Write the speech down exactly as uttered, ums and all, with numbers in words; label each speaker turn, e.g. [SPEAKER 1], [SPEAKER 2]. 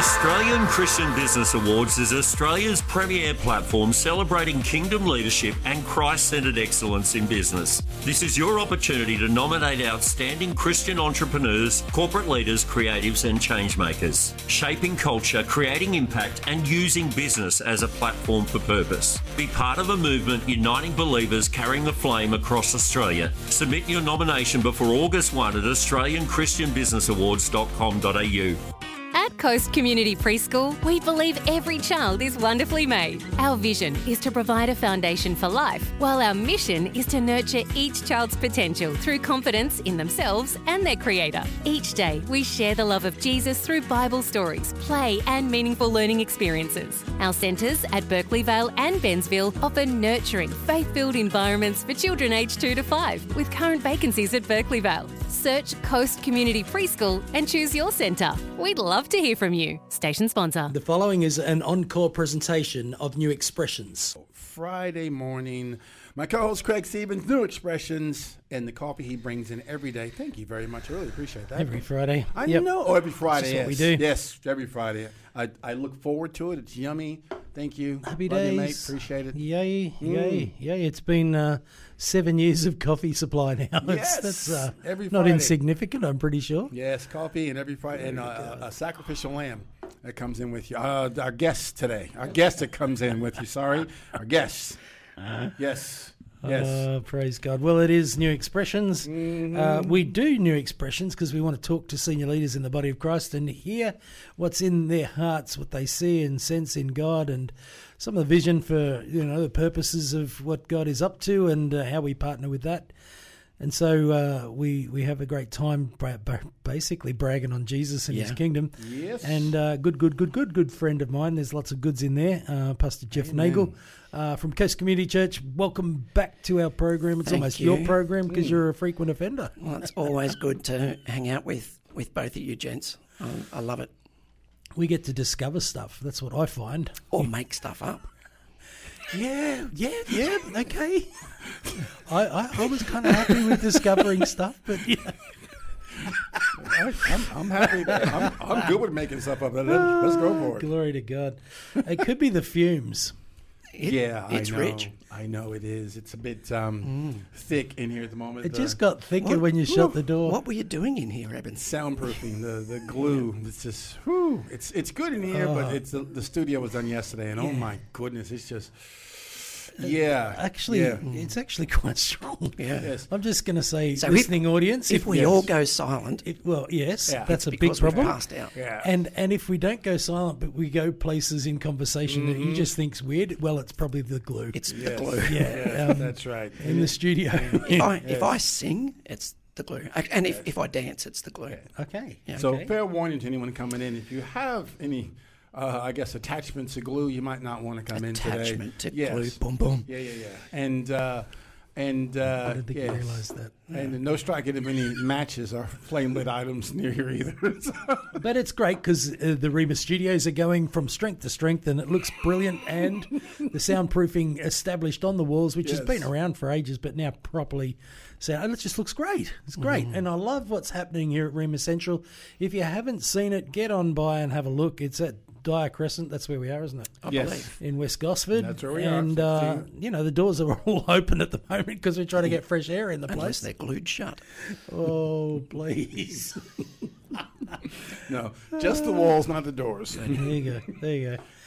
[SPEAKER 1] Australian Christian Business Awards is Australia's premier platform celebrating kingdom leadership and Christ-centred excellence in business. This is your opportunity to nominate outstanding Christian entrepreneurs, corporate leaders, creatives and changemakers, shaping culture, creating impact and using business as a platform for purpose. Be part of a movement uniting believers carrying the flame across Australia. Submit your nomination before August first at australian christian business awards dot com dot a u.
[SPEAKER 2] At Coast Community Preschool, we believe every child is wonderfully made. Our vision is to provide a foundation for life, while our mission is to nurture each child's potential through confidence in themselves and their Creator. Each day, we share the love of Jesus through Bible stories, play and meaningful learning experiences. Our centres at Berkeley Vale and Bensville offer nurturing, faith-filled environments for children aged two to five, with current vacancies at Berkeley Vale. Search Coast Community Preschool and choose your centre. We'd love to hear from you. Station sponsor.
[SPEAKER 3] The following is an encore presentation of New Expressions.
[SPEAKER 4] Friday morning, my co-host Craig Stevens, New Expressions, and the coffee he brings in every day. Thank you very much. I really appreciate that.
[SPEAKER 3] Every Friday.
[SPEAKER 4] I
[SPEAKER 3] yep.
[SPEAKER 4] know. Oh, every Friday,
[SPEAKER 3] That's
[SPEAKER 4] yes.
[SPEAKER 3] what we do.
[SPEAKER 4] Yes, every Friday. I, I look forward to it. It's yummy. Thank you.
[SPEAKER 3] Happy
[SPEAKER 4] Love
[SPEAKER 3] days.
[SPEAKER 4] you, mate. Appreciate it.
[SPEAKER 3] Yay,
[SPEAKER 4] Mm.
[SPEAKER 3] yay, yay. It's been uh, seven years of coffee supply now. That's,
[SPEAKER 4] Yes,
[SPEAKER 3] that's uh,
[SPEAKER 4] every
[SPEAKER 3] not
[SPEAKER 4] Friday.
[SPEAKER 3] insignificant, I'm pretty sure.
[SPEAKER 4] Yes, coffee and every Friday, and uh, a sacrificial lamb that comes in with you. Uh, our guest today, our guest that comes in with you. Sorry, our guest. Yes, yes.
[SPEAKER 3] Uh, praise God. Well, it is New Expressions.
[SPEAKER 4] Mm-hmm.
[SPEAKER 3] Uh, we do New Expressions because we want to talk to senior leaders in the body of Christ and hear what's in their hearts, what they see and sense in God, and some of the vision for, you know, the purposes of what God is up to and uh, how we partner with that. And so uh, we we have a great time bra- bra- basically bragging on Jesus and
[SPEAKER 5] Yeah.
[SPEAKER 3] his kingdom.
[SPEAKER 4] Yes.
[SPEAKER 3] And uh, good, good, good, good, good friend of mine. There's lots of goods in there. Uh, Pastor Jeff
[SPEAKER 4] Amen.
[SPEAKER 3] Nagel uh, from Coast Community Church. Welcome back to our program. It's
[SPEAKER 5] Thank
[SPEAKER 3] almost
[SPEAKER 5] you.
[SPEAKER 3] your program because you're a frequent offender.
[SPEAKER 5] Well, it's always good to hang out with, with both of you gents. Um, I love it.
[SPEAKER 3] We get to discover stuff. That's what I find.
[SPEAKER 5] Or make stuff up.
[SPEAKER 3] Yeah, yeah, yeah. Okay. I, I, I was kind of happy with discovering stuff, but yeah.
[SPEAKER 4] I, I'm, I'm happy. That, I'm, I'm good with making stuff up. Let's, let's go for it.
[SPEAKER 3] Glory to God. It could be the fumes.
[SPEAKER 5] It,
[SPEAKER 4] Yeah,
[SPEAKER 5] it's
[SPEAKER 4] I know.
[SPEAKER 5] rich.
[SPEAKER 4] I know it is. It's a bit um, thick in here at the moment.
[SPEAKER 3] It
[SPEAKER 4] The
[SPEAKER 3] just got thicker
[SPEAKER 5] What-
[SPEAKER 3] when you shut the door.
[SPEAKER 5] What were you doing in here, Eben?
[SPEAKER 4] soundproofing, the, the glue. It's just, whew, it's it's good in here, but
[SPEAKER 3] Oh.
[SPEAKER 4] it's the, the studio was done yesterday, and oh my goodness, it's just, yeah.
[SPEAKER 3] Actually,
[SPEAKER 4] yeah.
[SPEAKER 3] it's actually quite strong.
[SPEAKER 5] Yeah.
[SPEAKER 4] Yes.
[SPEAKER 3] I'm just going to say,
[SPEAKER 5] So if-
[SPEAKER 3] listening audience,
[SPEAKER 5] If we
[SPEAKER 4] Yes.
[SPEAKER 5] all go silent,
[SPEAKER 3] if, well, yes,
[SPEAKER 4] Yeah.
[SPEAKER 3] that's
[SPEAKER 5] it's
[SPEAKER 3] a big
[SPEAKER 5] because we've
[SPEAKER 3] problem.
[SPEAKER 5] passed out.
[SPEAKER 4] Yeah.
[SPEAKER 3] And and if we don't go silent, but we go places in conversation that you just think's weird, well, it's probably the glue.
[SPEAKER 5] It's the
[SPEAKER 4] Yes.
[SPEAKER 5] glue.
[SPEAKER 3] yeah,
[SPEAKER 4] Yeah,
[SPEAKER 3] um,
[SPEAKER 4] that's right.
[SPEAKER 3] in the studio.
[SPEAKER 5] If I,
[SPEAKER 4] Yes.
[SPEAKER 5] if I sing, it's the glue. And if, if I dance, it's the glue.
[SPEAKER 3] Okay.
[SPEAKER 5] Yeah.
[SPEAKER 4] So
[SPEAKER 3] okay.
[SPEAKER 4] fair warning to anyone coming in, if you have any, uh, I guess, attachments to glue, you might not want to come in today.
[SPEAKER 5] Attachment to
[SPEAKER 4] Yes.
[SPEAKER 5] glue. Boom, boom.
[SPEAKER 4] Yeah, yeah, yeah. And, uh, and, uh,
[SPEAKER 3] I didn't think
[SPEAKER 4] yes.
[SPEAKER 3] you realised that.
[SPEAKER 4] And no striking of any matches or flame lit items near here either. So-
[SPEAKER 3] But it's great because uh, the Reba studios are going from strength to strength and it looks brilliant. And the soundproofing established on the walls, which has
[SPEAKER 4] Yes.
[SPEAKER 3] been around for ages, but now properly sound. It just looks great. It's great. And I love what's happening here at Rema Central. If you haven't seen it, get on by and have a look. It's at Dyer Crescent. That's where we are, isn't it?
[SPEAKER 5] I
[SPEAKER 4] Yes.
[SPEAKER 5] believe.
[SPEAKER 3] In West Gosford.
[SPEAKER 4] That's where we are,
[SPEAKER 3] and, uh,
[SPEAKER 4] fifteen.
[SPEAKER 3] you know, the doors are all open at the moment because we're trying to get fresh air in the
[SPEAKER 5] Unless
[SPEAKER 3] place.
[SPEAKER 5] they're glued shut.
[SPEAKER 3] Oh, please.
[SPEAKER 4] no, just the walls, not the doors.
[SPEAKER 3] There you go. There you go.